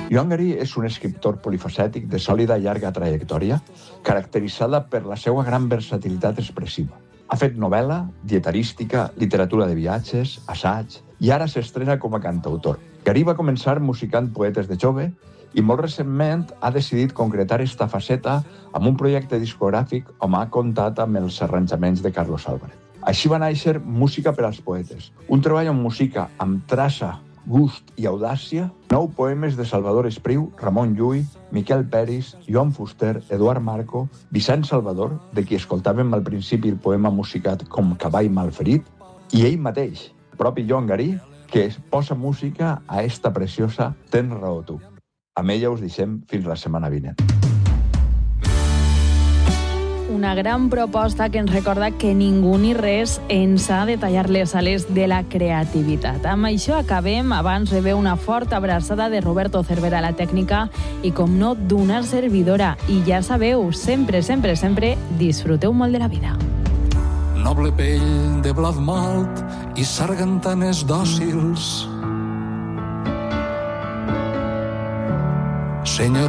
Joan Garí és un escriptor polifacètic de sòlida i llarga trajectòria, caracteritzada per la seva gran versatilitat expressiva. Ha fet novel·la, dieterística, literatura de viatges, assaig, i ara s'estrena com a cantautor. Garí va començar musicant poetes de jove i molt recentment ha decidit concretar esta faceta amb un projecte discogràfic on ha comptat amb els arranjaments de Carlos Álvarez. Així va néixer Música per als poetes, un treball on musica amb traça, gust i audàcia, 9 poemes de Salvador Espriu, Ramon Llull, Miquel Peris, Joan Fuster, Eduard Marco, Vicent Salvador, de qui escoltàvem al principi el poema musicat com Cavall malferit, i ell mateix, el propi Joan Garí, que posa música a esta preciosa Tens raó tu. Amb ella us deixem fins la setmana vinent. Una gran proposta que ens recorda que ningú ni res ens ha de tallar les ales de la creativitat. Amb això acabem. Abans rebeu una forta abraçada de Roberto Cervera a la tècnica i, com no, d'una servidora. I ja sabeu, sempre, sempre, sempre disfruteu molt de la vida. Noble pell de blat malt i sargantanes dòcils. Senyor